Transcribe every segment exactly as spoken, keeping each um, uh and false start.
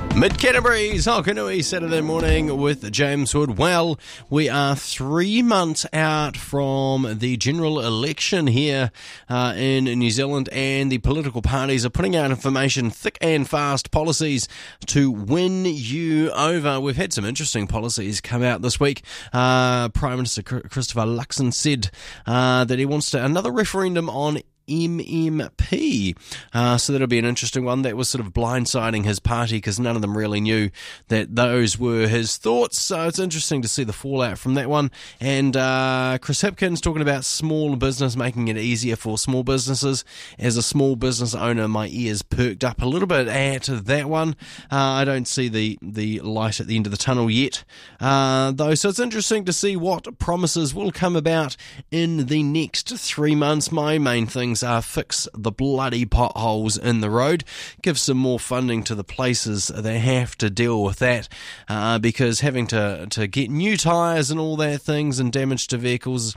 Mid-Canterbury's Hokanui Saturday morning with James Hood. Well, we are three months out from the general election here uh, in New Zealand, and the political parties are putting out information, thick and fast policies to win you over. We've had some interesting policies come out this week. Uh, Prime Minister Christopher Luxon said uh, that he wants to, another referendum on M M P. Uh, so that'll be an interesting one. That was sort of blindsiding his party because none of them really knew that those were his thoughts. So it's interesting to see the fallout from that one. And uh, Chris Hipkins talking about small business, making it easier for small businesses. As a small business owner, my ears perked up a little bit at that one. Uh, I don't see the, the light at the end of the tunnel yet, uh, though. So it's interesting to see what promises will come about in the next three months. My main things are fix the bloody potholes in the road, give some more funding to the places that have to deal with that, uh, because having to, to get new tyres and all that things and damage to vehicles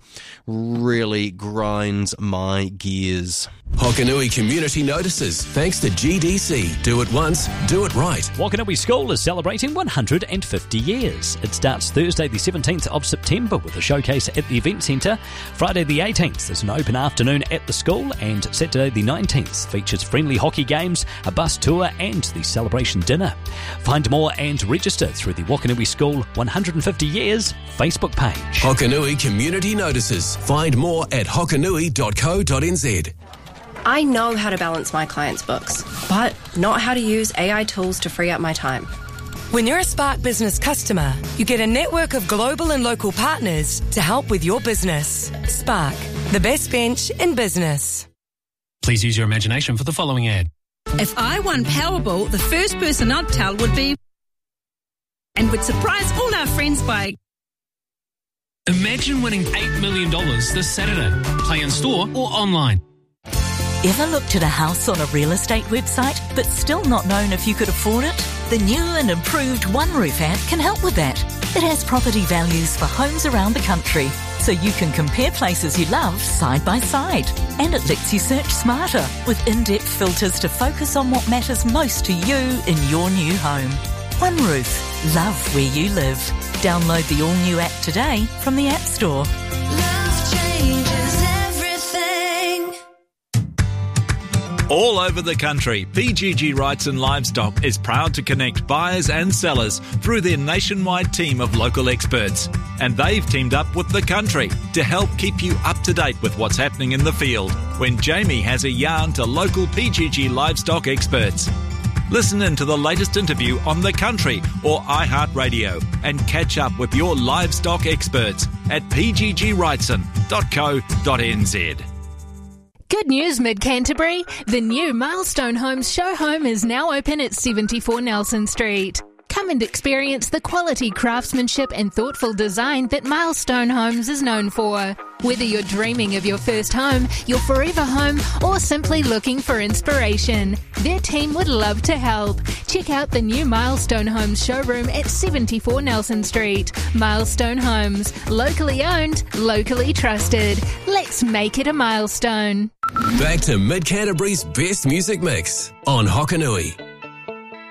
really grinds my gears. Hokanui Community Notices, thanks to G D C. Do it once, do it right. Waikanawi School is celebrating one hundred fifty years. It starts Thursday the seventeenth of September with a showcase at the Event Centre. Friday the eighteenth is an open afternoon at the school, and Saturday the nineteenth features friendly hockey games, a bus tour and the celebration dinner. Find more and register through the Waikanawi School one hundred fifty years Facebook page. Hokanui Community Notices. Find more at hokanui dot co dot n z. I know how to balance my clients' books, but not how to use A I tools to free up my time. When you're a Spark Business customer, you get a network of global and local partners to help with your business. Spark, the best bench in business. Please use your imagination for the following ad. If I won Powerball, the first person I'd tell would be, and would surprise all our friends by... Imagine winning eight million dollars this Saturday. Play in store or online. Ever looked at a house on a real estate website but still not known if you could afford it? The new and improved OneRoof app can help with that. It has property values for homes around the country, so you can compare places you love side by side. And it lets you search smarter with in-depth filters to focus on what matters most to you in your new home. OneRoof. Love where you live. Download the all-new app today from the App Store. Love changes everything. All over the country, P G G Wrightson Livestock is proud to connect buyers and sellers through their nationwide team of local experts. And they've teamed up with The Country to help keep you up to date with what's happening in the field when Jamie has a yarn to local P G G livestock experts. Listen in to the latest interview on The Country or iHeartRadio and catch up with your livestock experts at p g g wrightson dot co dot n z. Good news, Mid-Canterbury. The new Milestone Homes show home is now open at seventy-four Nelson Street. Come and experience the quality craftsmanship and thoughtful design that Milestone Homes is known for. Whether you're dreaming of your first home, your forever home, or simply looking for inspiration, their team would love to help. Check out the new Milestone Homes showroom at seventy-four Nelson Street. Milestone Homes, locally owned, locally trusted. Let's make it a milestone. Back to Mid-Canterbury's best music mix on Hokanui.